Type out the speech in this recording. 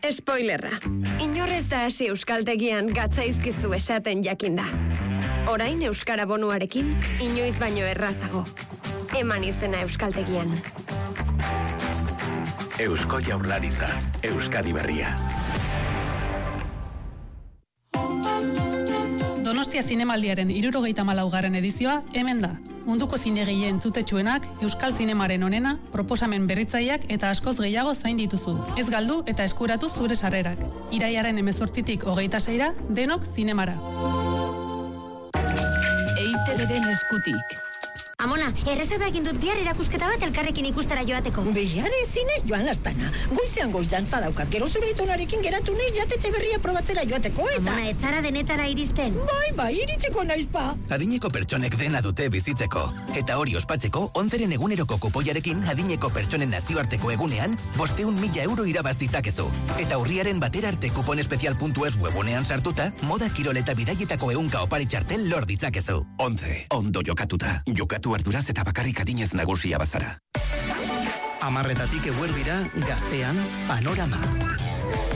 Spoilerra. Inorrez da hasi euskaltegian gatzaizkizu esaten jakinda. Orain euskara bonuarekin, inoiz baino errazago. Eman izena euskaltegian. Eusko Jaurlaritza, Euskadi Berria. Donostia Zinemaldiaren 74. edizioa hemen da. Munduko zinegile entzutetsuenak, euskal zinemaren onena, proposamen berritzaileak eta askoz gehiago zain dituzu. Ez galdu eta eskuratu zure sarrerak. Irailaren 18tik 26ra, denok zinemara. EITB-den eskutik. Amona, errezeta egin dut bihar erakusketa bat elkarrekin ikustera joateko. Bihar ezinez joan lastana. Goizean goiz dantza daukat, gero zure itonarekin geratu nahi jatetxe berria probatzera joateko eta... Amona, ez zara denetara iristen. Bai, iritsiko naizpa. Adineko pertsonek dena dute bizitzeko. Eta hori ospatzeko, 11 eguneroko kupoiarekin adineko pertsonen nazioarteko egunean, 500.000 euro irabaz ditzakezu. Eta urriaren batera arte kuponespezial.es webunean sartuta, moda kirol eta bidaietako 100 opari txartel lor ditzakezu. 11. Ondo jokatuta. Jokatu arduraz eta bakarrik adinez nagusia bazara. 10 eguerdira Gaztean Panorama.